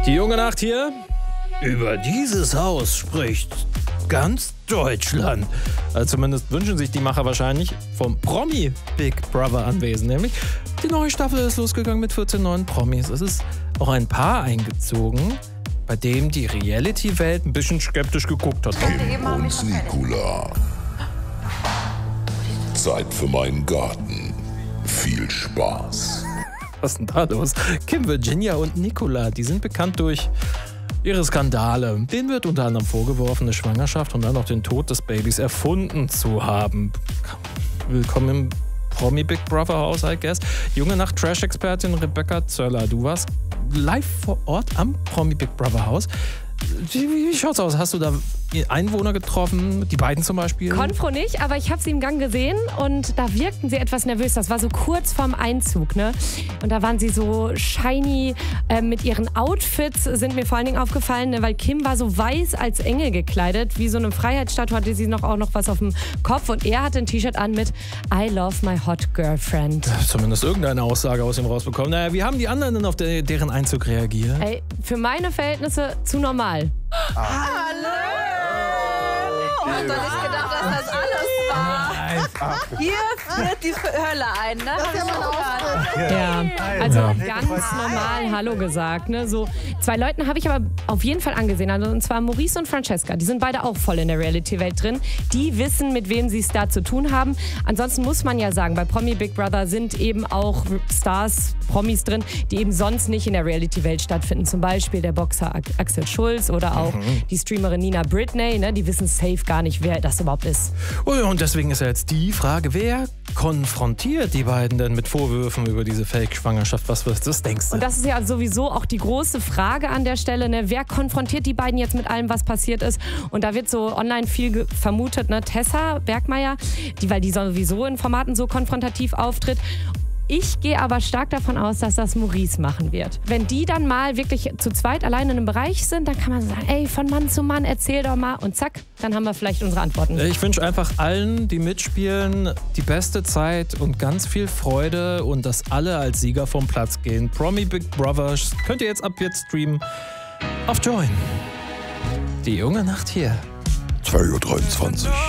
Die junge Nacht hier. Über dieses Haus spricht ganz Deutschland. Also zumindest wünschen sich die Macher wahrscheinlich vom Promi Big Brother Anwesen. Nämlich die neue Staffel ist losgegangen mit 14 neuen Promis. Es ist auch ein Paar eingezogen, bei dem die Reality-Welt ein bisschen skeptisch geguckt hat. Kim und Nicola. Zeit für meinen Garten. Viel Spaß. Was ist denn da los? Kim, Virginia und Nicola, die sind bekannt durch ihre Skandale. Denen wird unter anderem vorgeworfen, eine Schwangerschaft und dann auch den Tod des Babys erfunden zu haben. Willkommen im Promi Big Brother Haus, I guess. Junge Nacht-Trash-Expertin Rebecca Zöller, du warst live vor Ort am Promi Big Brother Haus. Wie schaut's aus? Hast du da Einwohner getroffen? Die beiden zum Beispiel? Konfro nicht, aber ich habe sie im Gang gesehen und da wirkten sie etwas nervös. Das war so kurz vorm Einzug, ne? Und da waren sie so shiny mit ihren Outfits, sind mir vor allen Dingen aufgefallen, ne? Weil Kim war so weiß als Engel gekleidet. Wie so eine Freiheitsstatue hatte sie auch noch was auf dem Kopf und er hatte ein T-Shirt an mit I love my hot girlfriend. Zumindest irgendeine Aussage aus ihm rausbekommen. Naja, wie haben die anderen denn auf deren Einzug reagiert? Ey, für meine Verhältnisse zu normal. Hallo! Ich hab doch nicht gedacht, dass das alles war. Hier friert die Hölle ein, ne? Das ist ja mal Ja, also ganz normal Hallo gesagt. Ne? So, zwei Leuten habe ich aber auf jeden Fall angesehen. Also, und zwar Maurice und Francesca. Die sind beide auch voll in der Reality-Welt drin. Die wissen, mit wem sie es da zu tun haben. Ansonsten muss man ja sagen, bei Promi Big Brother sind eben auch Stars, Promis drin, die eben sonst nicht in der Reality-Welt stattfinden. Zum Beispiel der Boxer Axel Schulz oder auch die Streamerin Nina Britney. Ne? Die wissen safe gar nicht, wer das überhaupt ist. Und deswegen ist ja jetzt die Frage, wer konfrontiert die beiden denn mit Vorwürfen über diese Fake-Schwangerschaft? Was denkst du? Und das ist ja sowieso auch die große Frage an der Stelle. Ne? Wer konfrontiert die beiden jetzt mit allem, was passiert ist? Und da wird so online viel vermutet, ne? Tessa Bergmeier, weil die sowieso in Formaten so konfrontativ auftritt. Ich gehe aber stark davon aus, dass das Maurice machen wird. Wenn die dann mal wirklich zu zweit allein in einem Bereich sind, dann kann man sagen, ey, von Mann zu Mann, erzähl doch mal. Und zack, dann haben wir vielleicht unsere Antworten. Ich wünsche einfach allen, die mitspielen, die beste Zeit und ganz viel Freude und dass alle als Sieger vom Platz gehen. Promi Big Brother könnt ihr ab jetzt streamen auf Join. Die junge Nacht hier. 2:23 Uhr.